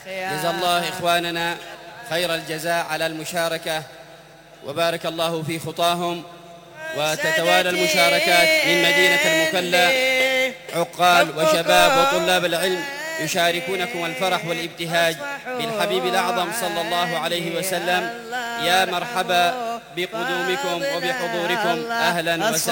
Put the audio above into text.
جزا الله إخواننا خير الجزاء على المشاركة وبارك الله في خطاهم. وتتوالى المشاركات من مدينة المكلا، عقال وشباب وطلاب العلم يشاركونكم الفرح والابتهاج بالحبيب الأعظم صلى الله عليه وسلم. يا مرحبا بقدومكم وبحضوركم، أهلا وسهلا.